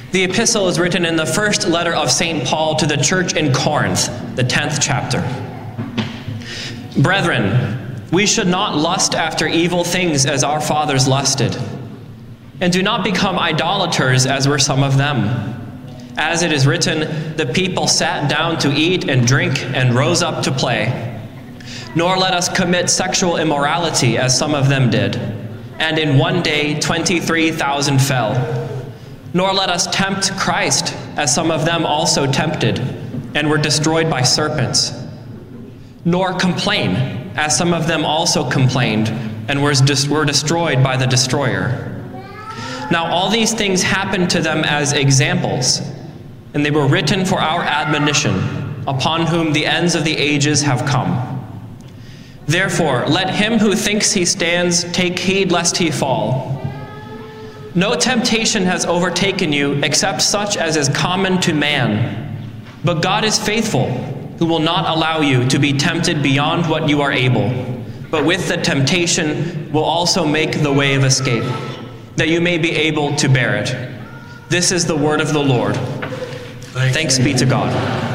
The epistle is written in the first letter of St. Paul to the church in Corinth, the 10th chapter. Brethren, we should not lust after evil things as our fathers lusted. And do not become idolaters as were some of them. As it is written, the people sat down to eat and drink and rose up to play. Nor let us commit sexual immorality as some of them did. And in one day 23,000 fell. Nor let us tempt Christ, as some of them also tempted, and were destroyed by serpents. Nor complain, as some of them also complained, and were destroyed by the destroyer. Now all these things happened to them as examples, and they were written for our admonition, upon whom the ends of the ages have come. Therefore, let him who thinks he stands take heed lest he fall. No temptation has overtaken you except such as is common to man. But God is faithful, who will not allow you to be tempted beyond what you are able, but with the temptation will also make the way of escape, that you may be able to bear it. This is the word of the Lord. Thanks be to God.